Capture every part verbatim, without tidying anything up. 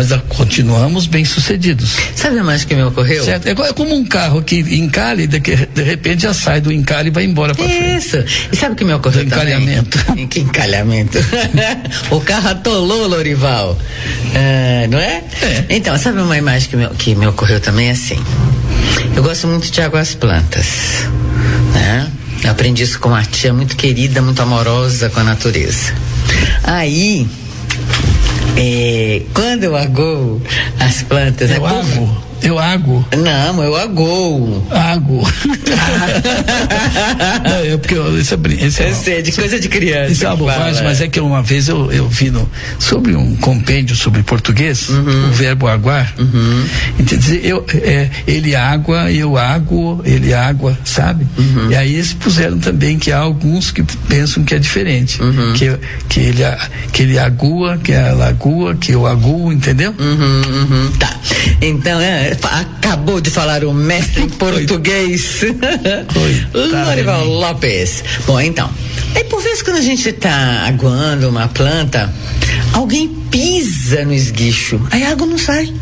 mas a, continuamos bem sucedidos. Sabe mais que me ocorreu? Certo? É, é como um carro que encalha e de, de repente já sai do encalhe e vai embora para frente. Isso. E sabe o que me ocorreu também? Encalhamento. Que encalhamento. O carro atolou, Lorival. Ah, não é? É? Então, sabe uma imagem que me, que me ocorreu também assim? Eu gosto muito de água às plantas, né? Eu aprendi isso com uma tia muito querida, muito amorosa com a natureza. Aí, é, quando eu agoo as plantas... Eu é ago? Eu ago? Não, eu agoo. Ago. Não, é porque eu, esse é, esse é, eu sei, de coisa de criança. Isso é uma bobagem, mas é que uma vez eu, eu vi no, sobre um compêndio sobre português, uhum. o verbo aguar. Uhum. Então, dizer, eu, é, ele água, eu água, ele água, sabe? Uhum. E aí eles puseram também que há alguns que pensam que é diferente. Uhum. Que, que, ele, que ele agua, que é a lagoa, que eu aguo, entendeu? Uhum, uhum. Tá. Então, é. Acabou de falar o mestre em português. Lorival Lopes. Bom, então, aí por vezes quando a gente está aguando uma planta, alguém pisa no esguicho, aí a água não sai.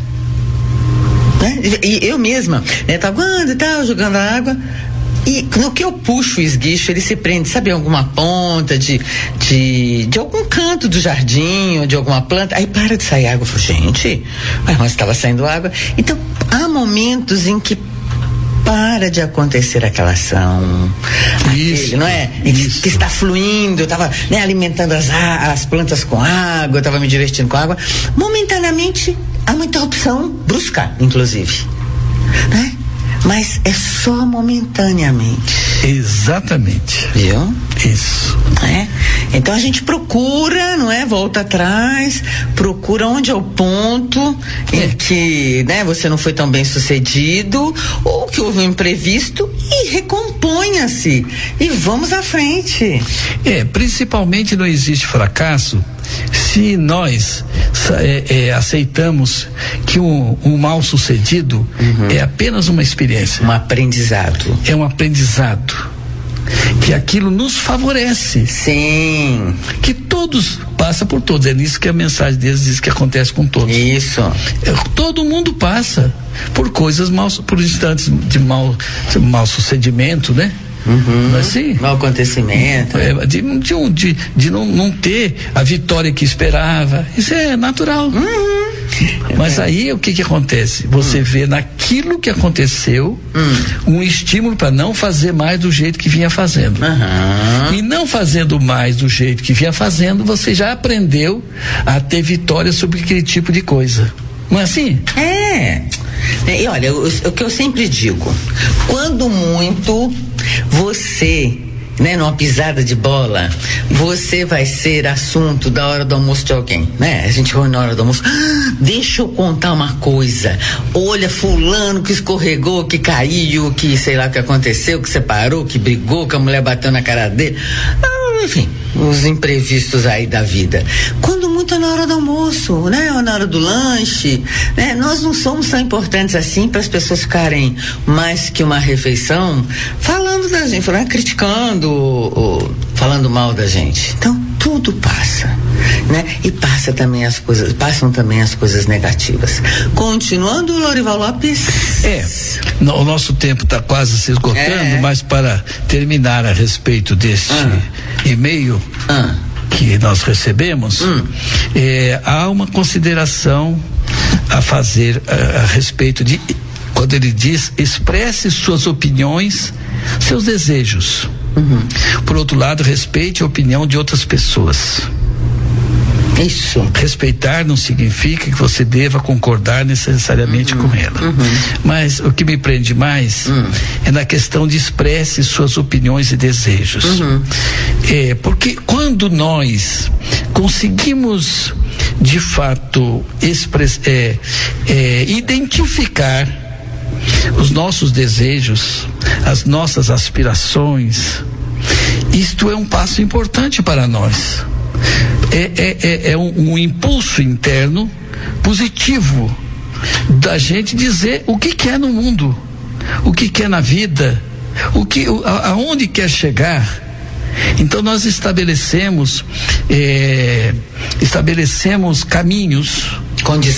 Né? E eu mesma, né, tá aguando e tal, jogando a água. E no que eu puxo o esguicho, ele se prende, sabe, em alguma ponta de, de, de algum canto do jardim ou de alguma planta, aí para de sair água. Eu falo, gente, mas estava saindo água. Então, há momentos em que para de acontecer aquela ação. Isso, aquele, não é? Isso. Que está fluindo, eu estava, né, alimentando as, as plantas com água, eu estava me divertindo com água. Momentaneamente, há uma interrupção brusca, inclusive. Né? Mas é só momentaneamente. Exatamente. Viu? Isso. É? Então a gente procura, não é? Volta atrás, procura onde é o ponto é. em que, né, você não foi tão bem sucedido ou que houve um imprevisto e recomponha-se e vamos à frente. É, principalmente não existe fracasso se nós é, é, aceitamos que um, um mal sucedido uhum. é apenas uma experiência. Um aprendizado. É um aprendizado. Que aquilo nos favorece. Sim. Que todos, passa por todos. É nisso que a mensagem deles diz que acontece com todos. Isso. É, todo mundo passa por coisas mal, por instantes de mal, de mal sucedimento, né? Uhum. Não é assim? Mau acontecimento. É, de, de, um, de, de não, não ter a vitória que esperava. Isso é natural. Uhum. Mas aí o que que acontece? Você uhum. vê naquilo que aconteceu uhum. um estímulo para não fazer mais do jeito que vinha fazendo. Uhum. E não fazendo mais do jeito que vinha fazendo, você já aprendeu a ter vitória sobre aquele tipo de coisa. Não é assim? É. E olha, o, o que eu sempre digo, quando muito você, né, numa pisada de bola, você vai ser assunto da hora do almoço de alguém, né? A gente vai na hora do almoço, ah, deixa eu contar uma coisa, olha fulano que escorregou, que caiu, que sei lá o que aconteceu, que separou, que brigou, que a mulher bateu na cara dele, ah, enfim, os imprevistos aí da vida. Quando muito é na hora do almoço, né? Ou na hora do lanche, né? Nós não somos tão importantes assim para as pessoas ficarem mais que uma refeição falando da gente, falando, criticando, ou, falando mal da gente. Então, tudo passa, né? E passa também as coisas, passam também as coisas negativas. Continuando, Lorival Lopes. É, no, o nosso tempo está quase se esgotando, é. mas para terminar a respeito deste ah. e-mail ah. que nós recebemos, hum. é, há uma consideração a fazer a, a respeito de, quando ele diz, expresse suas opiniões, seus desejos. Uhum. Por outro lado, respeite a opinião de outras pessoas. Isso. Respeitar não significa que você deva concordar necessariamente uhum. com ela. Uhum. Mas o que me prende mais uhum. é na questão de expresse suas opiniões e desejos. Uhum. É, porque quando nós conseguimos, de fato, express, é, é, identificar os nossos desejos, as nossas aspirações, isto é um passo importante para nós. É, é, é, é um, um impulso interno positivo da gente dizer o que quer no mundo, o que quer na vida, o que, a, aonde quer chegar. Então nós estabelecemos é, estabelecemos caminhos,